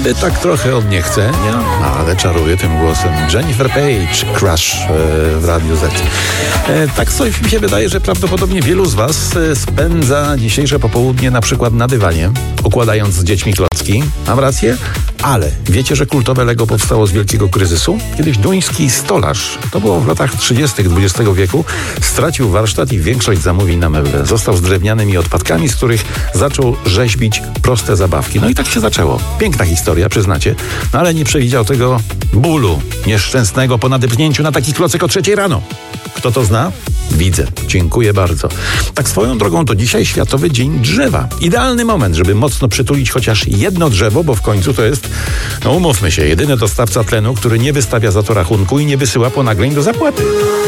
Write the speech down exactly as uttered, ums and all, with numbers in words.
Niby tak trochę on nie chce, nie? Ale czaruje tym głosem. Jennifer Page, Crush e, w Radiu Z. E, tak coś mi się wydaje, że prawdopodobnie wielu z was e, spędza dzisiejsze popołudnie na przykład na dywanie, układając z dziećmi klocki. Mam rację? Ale wiecie, że kultowe Lego powstało z wielkiego kryzysu? Kiedyś duński stolarz, to było w latach trzydziestych dwudziestego wieku, stracił warsztat i większość zamówień na meble. Został z drewnianymi odpadkami, z których zaczął rzeźbić proste zabawki. No i tak się zaczęło. Piękna historia, przyznacie, no ale nie przewidział tego bólu nieszczęsnego po nadepnięciu na taki klocek o trzeciej rano. Kto to zna? Widzę. Dziękuję bardzo. Tak swoją drogą to dzisiaj Światowy Dzień Drzewa. Idealny moment, żeby mocno przytulić chociaż jedno drzewo, bo w końcu to jest, no umówmy się, jedyny dostawca tlenu, który nie wystawia za to rachunku i nie wysyła ponagleń do zapłaty.